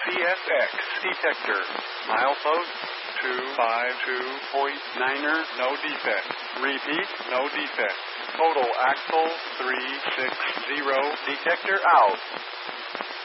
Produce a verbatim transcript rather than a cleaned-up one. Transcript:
C S X detector. Milepost two five two point niner, no defect. Repeat, no defect. Total axle three six zero, detector out.